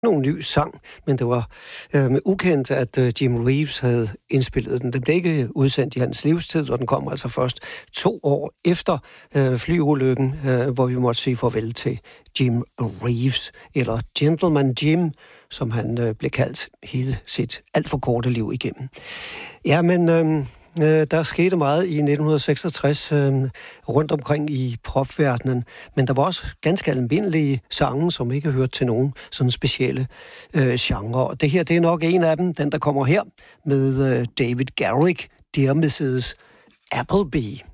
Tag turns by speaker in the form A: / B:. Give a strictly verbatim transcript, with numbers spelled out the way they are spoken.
A: nogen ny sang, men det var øh, ukendt, at øh, Jim Reeves havde indspillet den. Den blev ikke udsendt i hans livstid, og den kom altså først to år efter øh, flyulykken, øh, hvor vi måtte sige farvel til Jim Reeves, eller Gentleman Jim, som han øh, blev kaldt hele sit alt for korte liv igennem. Ja, men øh, øh, der skete meget i nitten seksogtres øh, rundt omkring i popverdenen, men der var også ganske almindelige sange, som ikke hørte til nogen sådan specielle øh, genre. Og det her, det er nok en af dem, den der kommer her med øh, David Garrick, Dear missus Appleby.